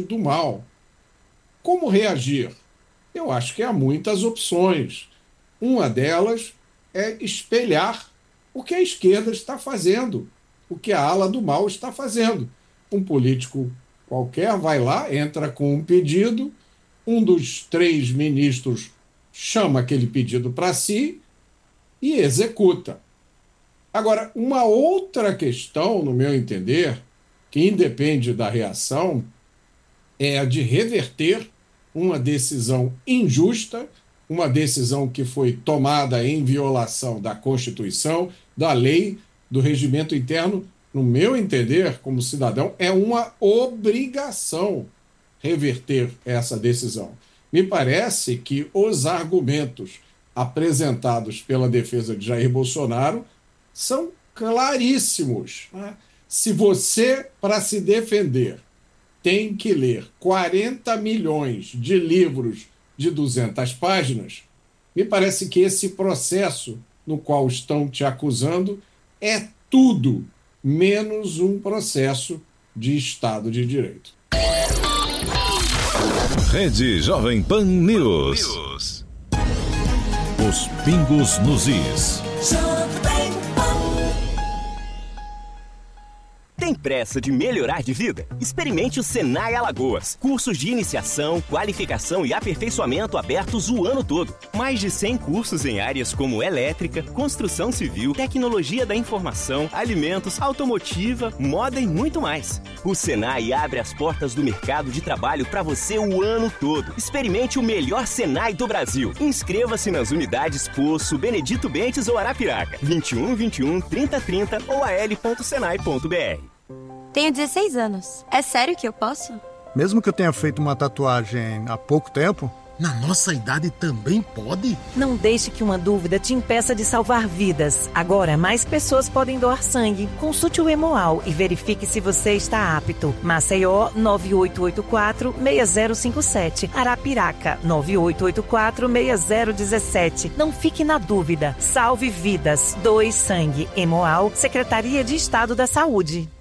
do mal. Como reagir? Eu acho que há muitas opções. Uma delas é espelhar o que a esquerda está fazendo, o que a ala do mal está fazendo. Um político qualquer vai lá, entra com um pedido, um dos três ministros chama aquele pedido para si e executa. Agora, uma outra questão, no meu entender, que independe da reação, é a de reverter uma decisão injusta, uma decisão que foi tomada em violação da Constituição, da lei, do regimento interno. No meu entender, como cidadão, é uma obrigação reverter essa decisão. Me parece que os argumentos apresentados pela defesa de Jair Bolsonaro são claríssimos, né? Se você, para se defender, tem que ler 40 milhões de livros de 200 páginas, me parece que esse processo no qual estão te acusando é tudo menos um processo de Estado de Direito. Rede Jovem Pan News. Os pingos nos is. Tem pressa de melhorar de vida? Experimente o Senai Alagoas. Cursos de iniciação, qualificação e aperfeiçoamento abertos o ano todo. Mais de 100 cursos em áreas como elétrica, construção civil, tecnologia da informação, alimentos, automotiva, moda e muito mais. O Senai abre as portas do mercado de trabalho para você o ano todo. Experimente o melhor Senai do Brasil. Inscreva-se nas unidades Poço, Benedito Bentes ou Arapiraca. 21 21 30 30 ou al.senai.br. Tenho 16 anos. É sério que eu posso? Mesmo que eu tenha feito uma tatuagem há pouco tempo? Na nossa idade também pode? Não deixe que uma dúvida te impeça de salvar vidas. Agora, mais pessoas podem doar sangue. Consulte o Hemoal e verifique se você está apto. Maceió, 9884-6057. Arapiraca, 9884-6017. Não fique na dúvida. Salve vidas. Doe sangue. Hemoal, Secretaria de Estado da Saúde.